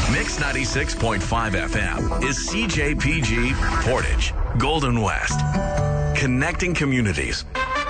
Mix 96.5 FM is CJPG Portage, Golden West. Connecting communities.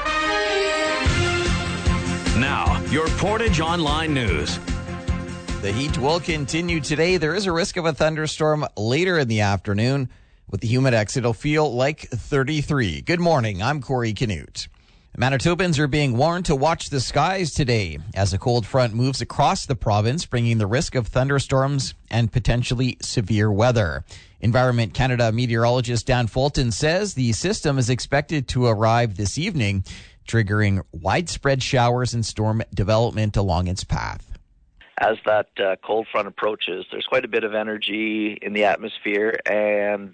Now, your Portage Online News. The heat will continue today. There is a risk of a thunderstorm later in the afternoon. With the Humidex, it'll feel like 33. Good morning. I'm Corey Canute. Manitobans are being warned to watch the skies today as a cold front moves across the province, bringing the risk of thunderstorms and potentially severe weather. Environment Canada meteorologist Dan Fulton says the system is expected to arrive this evening, triggering widespread showers and storm development along its path. As that cold front approaches, there's quite a bit of energy in the atmosphere, and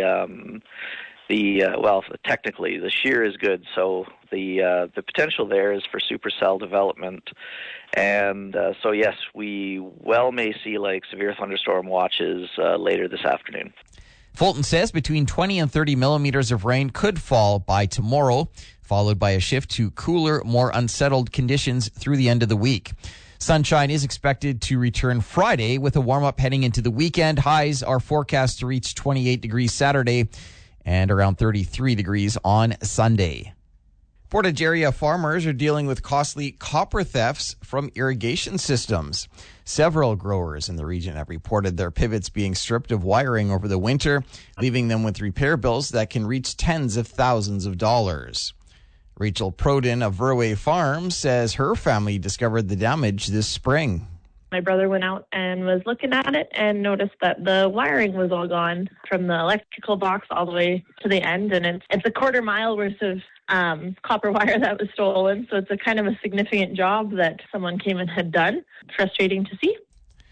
technically the shear is good, so the potential there is for supercell development, and so yes, we may see like severe thunderstorm watches later this afternoon. Fulton says between 20 and 30 millimeters of rain could fall by tomorrow, followed by a shift to cooler, more unsettled conditions through the end of the week. Sunshine is expected to return Friday with a warm-up heading into the weekend. Highs are forecast to reach 28 degrees Saturday and around 33 degrees on Sunday. Portage area farmers are dealing with costly copper thefts from irrigation systems. Several growers in the region have reported their pivots being stripped of wiring over the winter, leaving them with repair bills that can reach tens of thousands of dollars. Rachel Proden of Verway Farm says her family discovered the damage this spring. My brother went out and was looking at it and noticed that the wiring was all gone from the electrical box all the way to the end. And it's a quarter mile worth of copper wire that was stolen. So it's a kind of a significant job that someone came and had done. Frustrating to see.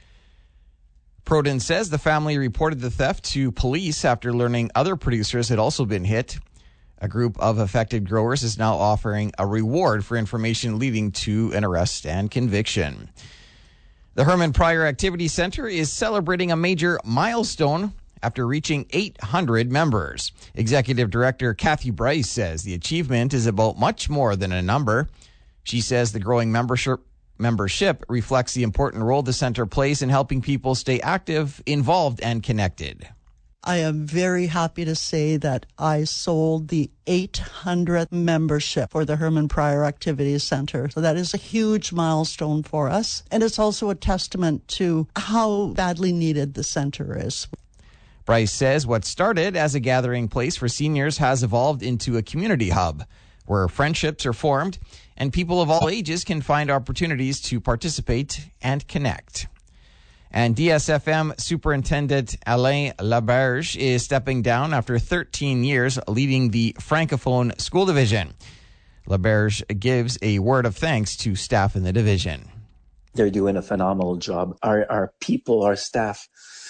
Proden says the family reported the theft to police after learning other producers had also been hit. A group of affected growers is now offering a reward for information leading to an arrest and conviction. The Herman Pryor Activity Center is celebrating a major milestone after reaching 800 members. Executive Director Kathy Bryce says the achievement is about much more than a number. She says the growing membership reflects the important role the center plays in helping people stay active, involved, and connected. I am very happy to say that I sold the 800th membership for the Herman Pryor Activities Center. So that is a huge milestone for us. And it's also a testament to how badly needed the center is. Bryce says what started as a gathering place for seniors has evolved into a community hub where friendships are formed and people of all ages can find opportunities to participate and connect. And DSFM Superintendent Alain Laberge is stepping down after 13 years leading the Francophone School Division. Laberge gives a word of thanks to staff in the division. They're doing a phenomenal job. Our people, our staff,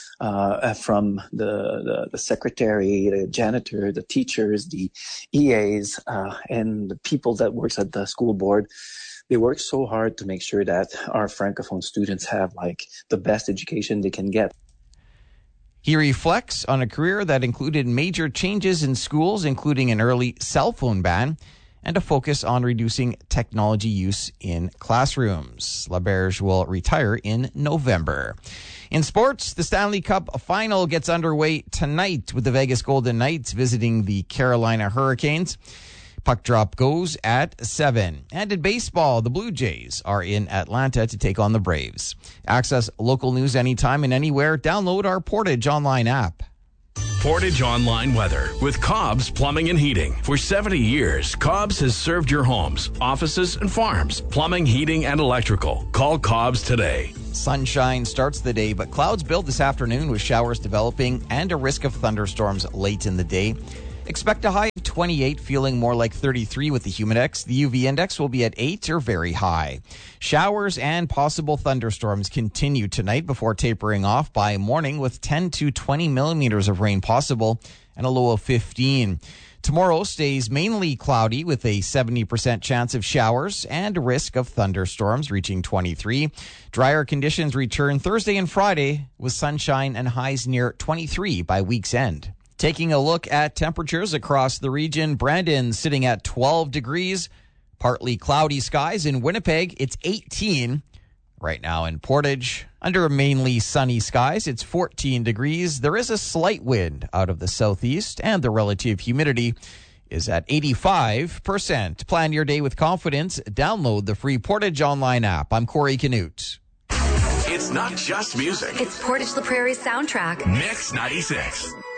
from the secretary, the janitor, the teachers, the EAs, and the people that works at the school board, they work so hard to make sure that our Francophone students have the best education they can get. He reflects on a career that included major changes in schools, including an early cell phone ban and a focus on reducing technology use in classrooms. Laberge will retire in November. In sports, the Stanley Cup final gets underway tonight with the Vegas Golden Knights visiting the Carolina Hurricanes. Puck drop goes at 7. And in baseball, the Blue Jays are in Atlanta to take on the Braves. Access local news anytime and anywhere. Download our Portage Online app. Portage Online Weather with Cobb's Plumbing and Heating. For 70 years, Cobb's has served your homes, offices, and farms. Plumbing, heating, and electrical. Call Cobb's today. Sunshine starts the day, but clouds build this afternoon with showers developing and a risk of thunderstorms late in the day. Expect a high of 28, feeling more like 33 with the Humidex. The UV index will be at 8 or very high. Showers and possible thunderstorms continue tonight before tapering off by morning with 10 to 20 millimeters of rain possible and a low of 15. Tomorrow stays mainly cloudy with a 70% chance of showers and a risk of thunderstorms reaching 23. Drier conditions return Thursday and Friday with sunshine and highs near 23 by week's end. Taking a look at temperatures across the region, Brandon sitting at 12 degrees, partly cloudy skies. In Winnipeg, it's 18. Right now in Portage, under mainly sunny skies, it's 14 degrees. There is a slight wind out of the southeast, and the relative humidity is at 85%. Plan your day with confidence. Download the free Portage Online app. I'm Corey Canute. It's not just music. It's Portage La Prairie's soundtrack. Mix 96.